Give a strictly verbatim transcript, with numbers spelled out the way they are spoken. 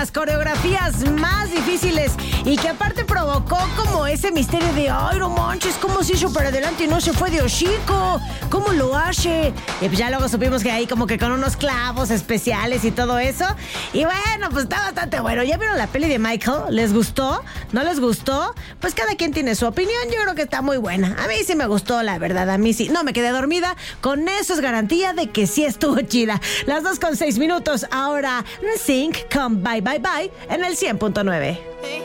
las coreografías más difíciles y que aparte provocó como ese misterio de ay, no manches, ¿cómo se hizo para adelante y no se fue de hocico? ¿Cómo lo hace? Y pues ya luego supimos que ahí como que con unos clavos especiales y todo eso. Y bueno, pues está bastante bueno. ¿Ya vieron la peli de Michael? ¿Les gustó? ¿No les gustó? Pues cada quien tiene su opinión. Yo creo que está muy buena. A mí sí me gustó, la verdad. A mí sí. No me quedé dormida. Con eso es garantía de que sí estuvo chida. Las dos con seis minutos. Ahora, N Sync con Bye Bye Bye en el cien punto nueve.